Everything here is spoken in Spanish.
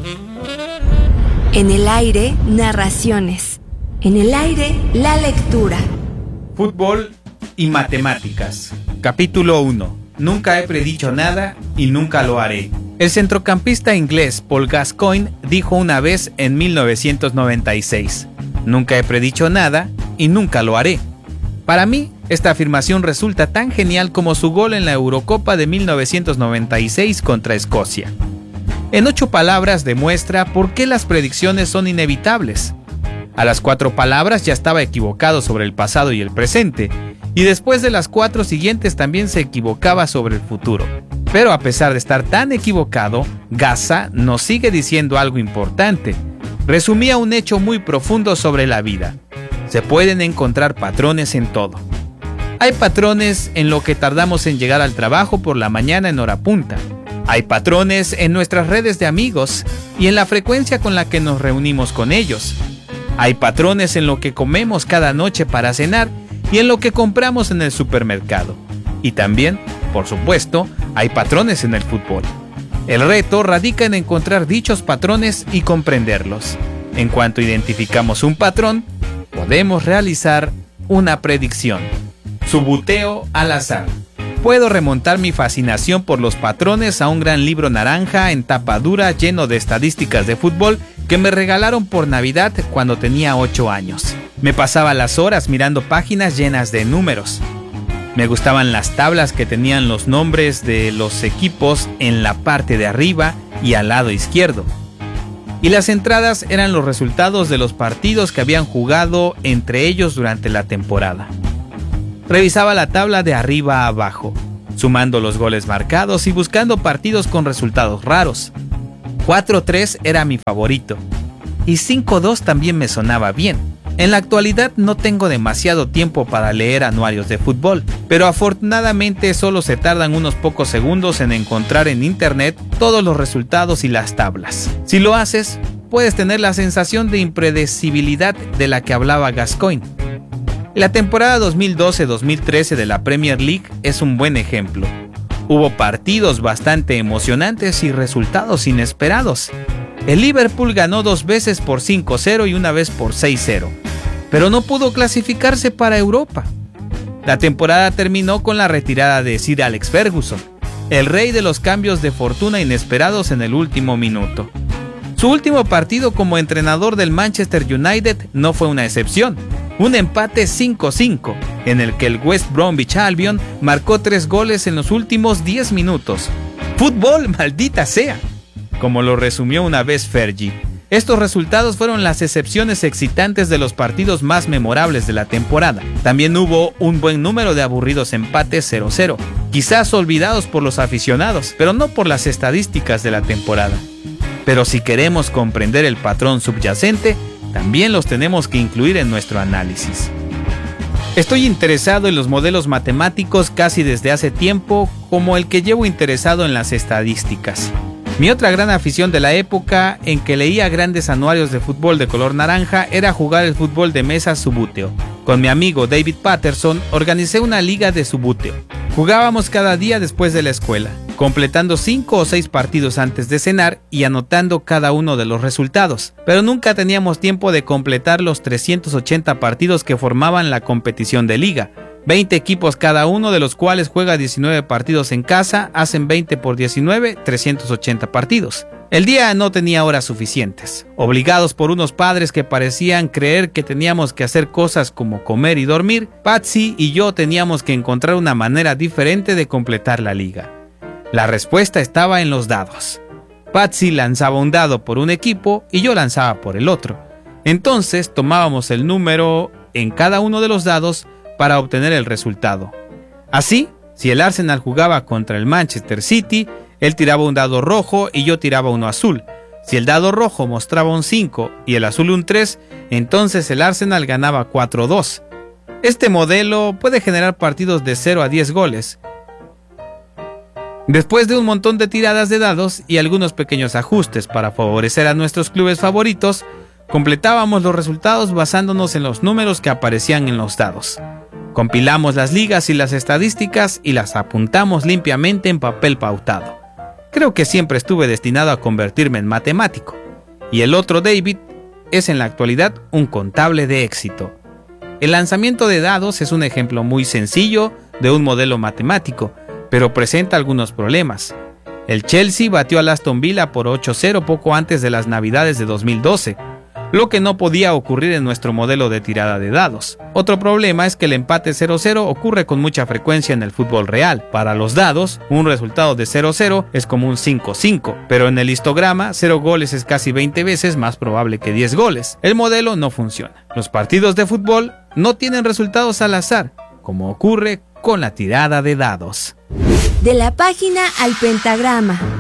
En el aire, narraciones. En el aire, la lectura. Fútbol y matemáticas. Capítulo 1. Nunca he predicho nada y nunca lo haré. El centrocampista inglés Paul Gascoigne dijo una vez en 1996: nunca he predicho nada y nunca lo haré. Para mí, esta afirmación resulta tan genial como su gol en la Eurocopa de 1996 contra Escocia. En 8 palabras demuestra por qué las predicciones son inevitables. A las 4 palabras ya estaba equivocado sobre el pasado y el presente, y después de las 4 siguientes también se equivocaba sobre el futuro. Pero a pesar de estar tan equivocado, Gaza nos sigue diciendo algo importante. Resumía un hecho muy profundo sobre la vida. Se pueden encontrar patrones en todo. Hay patrones en lo que tardamos en llegar al trabajo por la mañana en hora punta. Hay patrones en nuestras redes de amigos y en la frecuencia con la que nos reunimos con ellos. Hay patrones en lo que comemos cada noche para cenar y en lo que compramos en el supermercado. Y también, por supuesto, hay patrones en el fútbol. El reto radica en encontrar dichos patrones y comprenderlos. En cuanto identificamos un patrón, podemos realizar una predicción. Subuteo al azar. Puedo remontar mi fascinación por los patrones a un gran libro naranja en tapa dura lleno de estadísticas de fútbol que me regalaron por Navidad cuando tenía 8 años. Me pasaba las horas mirando páginas llenas de números. Me gustaban las tablas que tenían los nombres de los equipos en la parte de arriba y al lado izquierdo. Y las entradas eran los resultados de los partidos que habían jugado entre ellos durante la temporada. Revisaba la tabla de arriba a abajo, sumando los goles marcados y buscando partidos con resultados raros. 4-3 era mi favorito, y 5-2 también me sonaba bien. En la actualidad no tengo demasiado tiempo para leer anuarios de fútbol, pero afortunadamente solo se tardan unos pocos segundos en encontrar en internet todos los resultados y las tablas. Si lo haces, puedes tener la sensación de impredecibilidad de la que hablaba Gascoigne. La temporada 2012-2013 de la Premier League es un buen ejemplo. Hubo partidos bastante emocionantes y resultados inesperados. El Liverpool ganó 2 veces por 5-0 y una vez por 6-0, pero no pudo clasificarse para Europa. La temporada terminó con la retirada de Sir Alex Ferguson, el rey de los cambios de fortuna inesperados en el último minuto. Su último partido como entrenador del Manchester United no fue una excepción. Un empate 5-5, en el que el West Bromwich Albion marcó 3 goles en los últimos 10 minutos. ¡Fútbol, maldita sea!, como lo resumió una vez Fergie. Estos resultados fueron las excepciones excitantes de los partidos más memorables de la temporada. También hubo un buen número de aburridos empates 0-0, quizás olvidados por los aficionados, pero no por las estadísticas de la temporada. Pero si queremos comprender el patrón subyacente, también los tenemos que incluir en nuestro análisis. Estoy interesado en los modelos matemáticos casi desde hace tiempo, como el que llevo interesado en las estadísticas. Mi otra gran afición de la época en que leía grandes anuarios de fútbol de color naranja era jugar el fútbol de mesa subúteo. Con mi amigo David Patterson organicé una liga de subúteo. Jugábamos cada día después de la escuela, completando 5 o 6 partidos antes de cenar y anotando cada uno de los resultados. Pero nunca teníamos tiempo de completar los 380 partidos que formaban la competición de liga. 20 equipos cada uno, de los cuales juega 19 partidos en casa, hacen 20 por 19, 380 partidos. El día no tenía horas suficientes. Obligados por unos padres que parecían creer que teníamos que hacer cosas como comer y dormir, Patsy y yo teníamos que encontrar una manera diferente de completar la liga. La respuesta estaba en los dados. Patsy lanzaba un dado por un equipo y yo lanzaba por el otro. Entonces tomábamos el número en cada uno de los dados para obtener el resultado. Así, si el Arsenal jugaba contra el Manchester City, él tiraba un dado rojo y yo tiraba uno azul. Si el dado rojo mostraba un 5 y el azul un 3, entonces el Arsenal ganaba 4-2. Este modelo puede generar partidos de 0 a 10 goles. Después de un montón de tiradas de dados y algunos pequeños ajustes para favorecer a nuestros clubes favoritos, completábamos los resultados basándonos en los números que aparecían en los dados. Compilamos las ligas y las estadísticas y las apuntamos limpiamente en papel pautado. Creo que siempre estuve destinado a convertirme en matemático. Y el otro David es en la actualidad un contable de éxito. El lanzamiento de dados es un ejemplo muy sencillo de un modelo matemático, pero presenta algunos problemas. El Chelsea batió al Aston Villa por 8-0 poco antes de las Navidades de 2012, lo que no podía ocurrir en nuestro modelo de tirada de dados. Otro problema es que el empate 0-0 ocurre con mucha frecuencia en el fútbol real. Para los dados, un resultado de 0-0 es como un 5-5, pero en el histograma, 0 goles es casi 20 veces más probable que 10 goles. El modelo no funciona. Los partidos de fútbol no tienen resultados al azar, como ocurre con la tirada de dados. De la página al pentagrama.